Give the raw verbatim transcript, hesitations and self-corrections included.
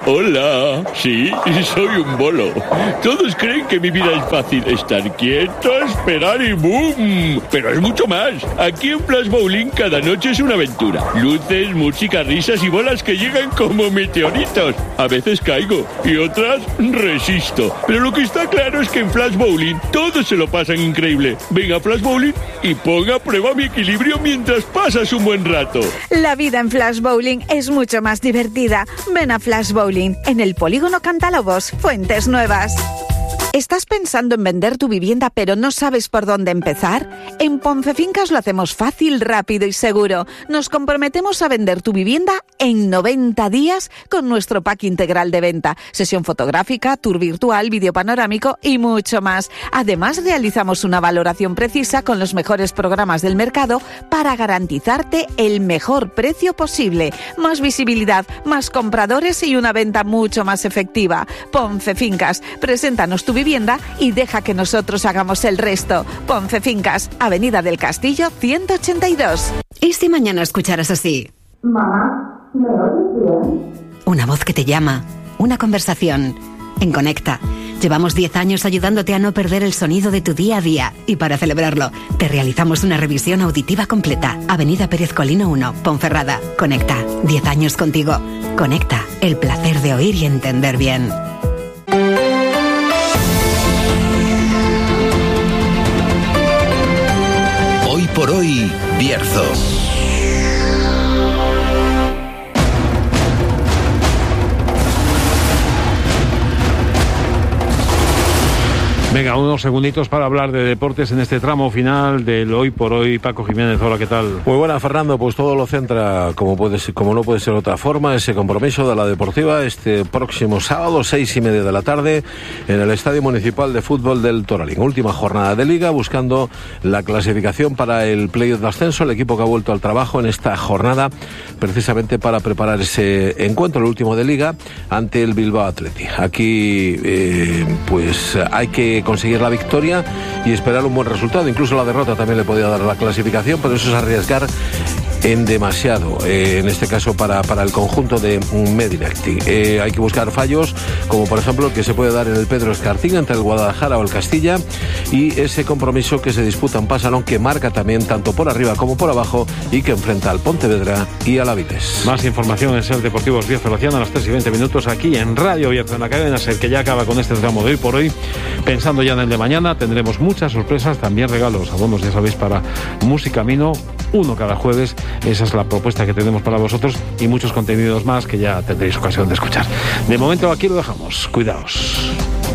Hola, sí, soy un bolo. Todos creen que mi vida es fácil. Estar quieto, esperar y ¡boom! Pero es mucho más. Aquí en Flash Bowling cada noche es una aventura. Luces, música, risas y bolas que llegan como meteoritos. A veces caigo y otras resisto. Pero lo que está claro es que en Flash Bowling todos se lo pasan increíble. Venga a Flash Bowling y ponga a prueba mi equilibrio mientras pasas un buen rato. La vida en Flash Bowling es mucho más divertida. Ven a Flash Bowling en el Polígono Cantalobos, Fuentes Nuevas. ¿Estás pensando en vender tu vivienda pero no sabes por dónde empezar? En Poncefincas lo hacemos fácil, rápido y seguro. Nos comprometemos a vender tu vivienda en noventa días con nuestro pack integral de venta. Sesión fotográfica, tour virtual, vídeo panorámico y mucho más. Además, realizamos una valoración precisa con los mejores programas del mercado para garantizarte el mejor precio posible. Más visibilidad, más compradores y una venta mucho más efectiva. Poncefincas, preséntanos tu vivienda vivienda y deja que nosotros hagamos el resto. Poncefincas, Avenida del Castillo ciento ochenta y dos. ¿Y si mañana escucharas así? Mamá, ¿me oyes bien? Una voz que te llama, una conversación. En Conecta, llevamos diez años ayudándote a no perder el sonido de tu día a día. Y para celebrarlo, te realizamos una revisión auditiva completa. Avenida Pérez Colino uno, Ponferrada. Conecta, diez años contigo. Conecta, el placer de oír y entender bien. Por hoy, Bierzo. Venga, unos segunditos para hablar de deportes en este tramo final del Hoy por Hoy. Paco Jiménez, hola, ¿qué tal? Muy buena, Fernando. Pues todo lo centra, como puede ser, como no puede ser de otra forma, ese compromiso de la Deportiva este próximo sábado, seis y media de la tarde, en el Estadio Municipal de Fútbol del Toralín. Última jornada de Liga, buscando la clasificación para el playoff de ascenso. El equipo que ha vuelto al trabajo en esta jornada, precisamente para preparar ese encuentro, el último de Liga, ante el Bilbao Athletic. Aquí, eh, pues hay que conseguir la victoria y esperar un buen resultado. Incluso la derrota también le podía dar la clasificación, pero eso es arriesgar en demasiado, eh, en este caso para, para el conjunto de Medirecti. Eh, hay que buscar fallos, como por ejemplo el que se puede dar en el Pedro Escartín entre el Guadalajara o el Castilla, y ese compromiso que se disputa en Pasalón, que marca también tanto por arriba como por abajo y que enfrenta al Pontevedra y al Avilés. Más información en Ser Deportivos Bierzo Laciano a las tres y veinte minutos aquí en Radio Bierzo, en la cadena Ser, que ya acaba con este tramo de Hoy por Hoy. Pensando ya en el de mañana, tendremos muchas sorpresas, también regalos, abonos, ya sabéis, para Musicamino, uno cada jueves. Esa es la propuesta que tenemos para vosotros y muchos contenidos más que ya tendréis ocasión de escuchar. De momento aquí lo dejamos. Cuidaos.